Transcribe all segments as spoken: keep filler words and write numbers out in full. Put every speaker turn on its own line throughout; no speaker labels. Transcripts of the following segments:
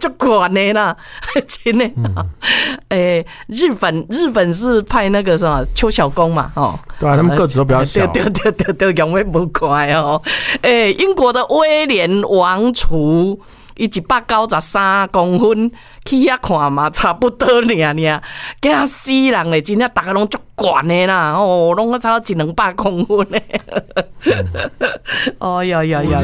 就管的啦，真的。诶、嗯欸，日本日本是派那个什么邱小公嘛，哦，
对啊，他们个子都比较小，
对对对对对，永远不快哦。诶、欸，英国的威廉王储。伊一百九十三公分，去遐看嘛，差不多尔尔，惊死人嘞！真正大家拢足悬的啦，哦，拢个差一两百公分嘞。哦呀呀呀！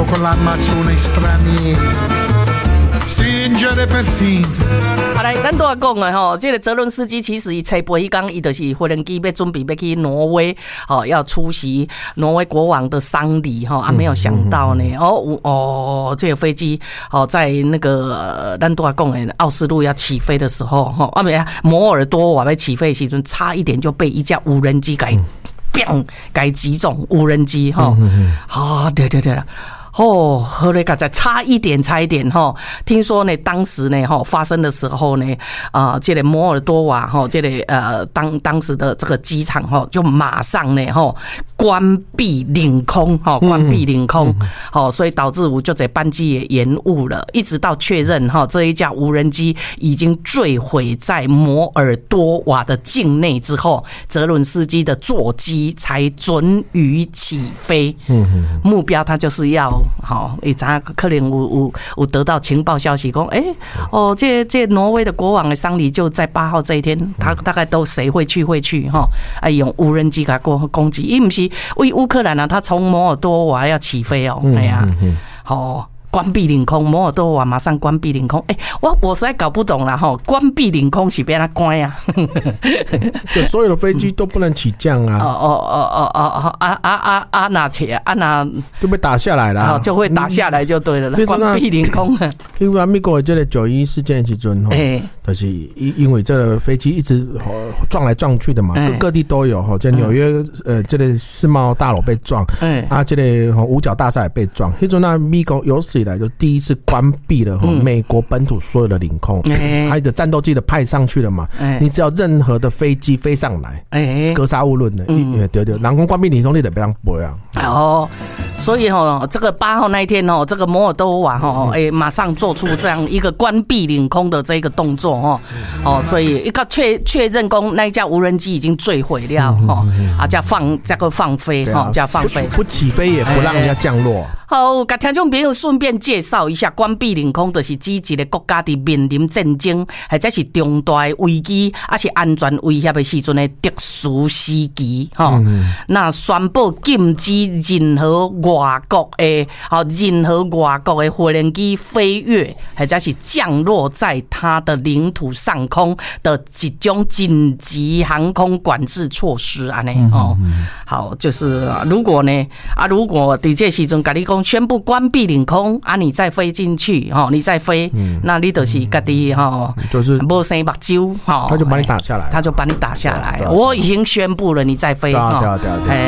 好来，咱都要讲的吼，这个泽伦斯基其实伊初飞迄天，伊就是飞轮机要准备要去挪威，哦，要出席挪威国王的丧礼哈，啊，没有想到呢，哦哦，这个飞机哦，在那个咱都要讲的奥斯陆要起飞的时候，哈，啊，没啊，摩尔多瓦要起飞的时阵，差一点就被一架无人机给砰给击中，无人机哈，啊，对对对。哦，好嘞，刚才差一点，差一点哈。听说呢，当时呢，哈发生的时候呢，啊、呃，这个摩尔多瓦哈，这个呃，当当时的这个机场哈，就马上呢，哈关闭领空，哈关闭领空，好、嗯，所以导致我就这班机也延误了，一直到确认哈这一架无人机已经坠毁在摩尔多瓦的境内之后，泽伦斯基的座机才准予起飞。嗯嗯，目标他就是要。好，伊知可能有有有得到情报消息，讲，哎、欸，哦，这这挪威的国王的丧礼就在八号这一天，他大概都谁会去会去哈？哎，用无人机给攻攻击，伊不是为乌克兰啊，他从摩尔多瓦要起飞哦，哎呀，好。关闭领空，摩尔多瓦马上关闭领空。哎、欸，我我实在搞不懂了哈，关闭领空是变它关呀？
对，所有的飞机都不能起降啊！
哦哦哦哦哦啊啊啊啊哪起啊哪
就被打下来了、啊，
就会打下来就对了啦。关闭领空啊！
因为美国这个九一事件之中哈，就是因为这个飞机一直撞来撞去的嘛，各各地都有哈，在纽约呃这个世贸大楼被撞，啊这个五角大厦也被撞，那种那美国有史来就第一次关闭了美国本土所有的领空，还有战斗机的派上去了嘛？你只要任何的飞机飞上来，格杀勿论的，对对，人工关闭领空你得别让飞啊。
哦，所以哦，这个八号那一天哦，这个摩尔多瓦哈，哎，马上做出这样一个关闭领空的这个动作哦，哦，所以一个确确认公那一架无人机已经坠毁了哈，啊，叫放这个放飞哈，叫放飞，
不起飞也不让人家降落。
好，甲听众朋友顺便介绍一下，关闭领空就是指一个国家伫面临战争或者是重大危机，还是安全威胁的时阵的特殊时期，哈、嗯。那宣布禁止任何外国的，好任何外国的飞行机飞越或者是降落在它的领土上空的一种紧急航空管制措施安尼哦。好，就是如果呢啊，如果伫这时阵甲你讲。宣布关闭领空啊！你再飞进去哈，你再飞，嗯、那你就是家己哈，就是没生目睭哈，
他就把你打下来，
他就把你打下来。我已经宣布了，你再飞哈。